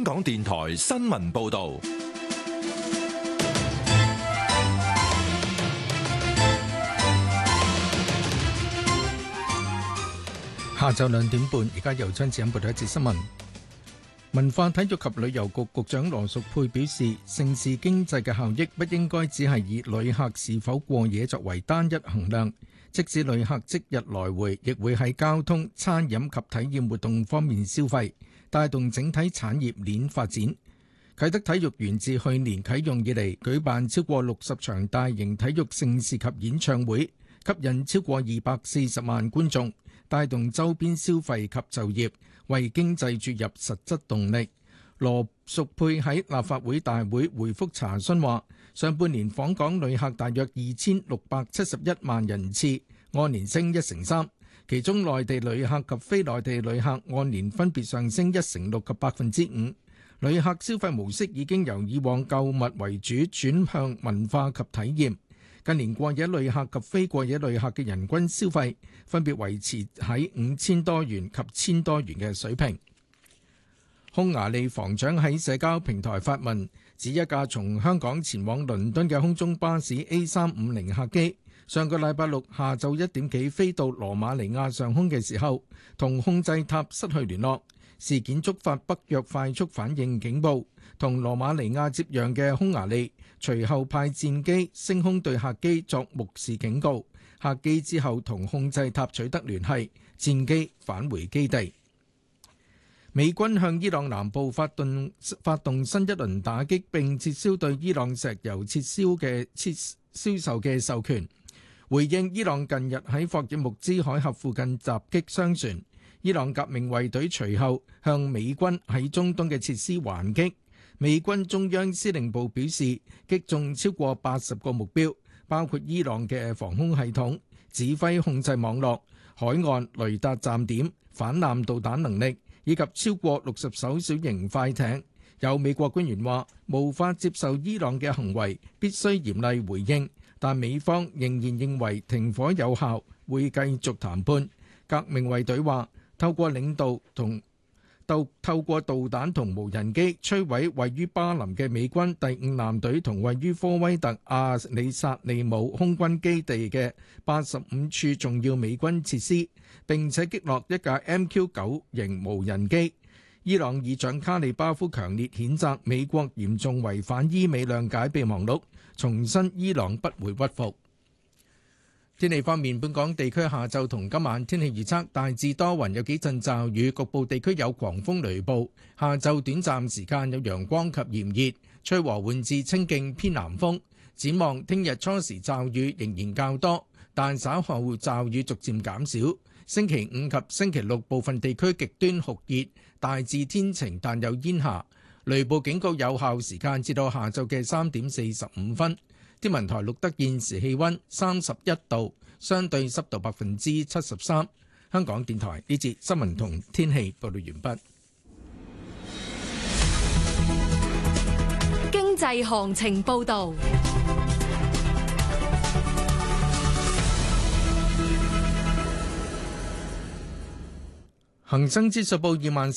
港電台新聞報道。 下晝2點半，而家由張子欣報道一節新聞。文化體育及旅遊局局長羅淑佩表示，盛事經濟嘅效益不應該只係以旅客是否過夜作為單一衡量，即使旅客即日來回，亦會喺交通、餐飲及體驗活動方面消費，帶動整體產業鏈發展。啟德體育園自去年啟用以嚟，舉辦超過60場大型體育盛事及演唱會，吸引超過240萬觀眾，帶動周邊消費及就業，為經濟注入實質動力。羅淑佩喺立法會大會回覆查詢話，上半年訪港旅客大約2671萬人次，按年升1成3，其中內地旅客及非內地旅客按年分別上升1成6及5%。旅客消費模式已經由以往購物為主轉向文化及體驗。近年過夜旅客及非過夜旅客嘅人均消費分別維持喺5000多元及1000多元嘅水平。匈牙利防長喺社交平台發文，指一架從香港前往倫敦嘅空中巴士 A350 客機，上個禮拜六下晝1點幾飛到羅馬尼亞上空嘅時候，同控制塔失去聯絡。事件觸發北約快速反應警報，同羅馬尼亞接壤嘅匈牙利隨後派戰機升空對客機作目視警告，客機之後同控制塔取得聯繫，戰機返回基地。美軍向伊朗南部發動新一輪打擊，並撤銷對伊朗石油銷售嘅授權，回應伊朗近日喺霍爾木茲海峽附近襲擊商船。伊朗革命衛隊隨後向美軍喺中東嘅設施還擊。美軍中央司令部表示，擊中超過80個目標，包括伊朗嘅防空系統、指揮控制網絡、海岸雷達站點、反艦導彈能力，以及超過60艘小型快艇。有美國官員話，無法接受伊朗嘅行為，必須嚴厲回應，但美方仍然認為停火有效，會繼續談判。革命衛隊話，透過導彈同無人機摧毀位於巴林嘅美軍第5艦隊同位於科威特阿里薩利姆空軍基地嘅85處重要美軍設施，並且擊落一架 MQ-9 型無人機。伊朗議長卡利巴夫強烈譴責美國嚴重違反伊美諒解備忘錄，重申伊朗不會屈服。天氣方面，本港地區下晝同今晚天氣預測大致多雲，有幾陣驟雨，局部地區有狂風雷暴。下晝短暫時間有陽光及炎熱，吹和緩至清勁偏南風。展望聽日初時驟雨仍然較多，但稍後驟雨逐漸減少。星期5及星期6部分地區極端酷熱，大致天晴但有煙霞。雷暴警告有效時間至到下晝嘅3點45分。天文台錄得現時氣溫31度，相對濕度73%。香港電台呢節新聞同天氣報道完畢。 經濟行情報道。 恒生指數報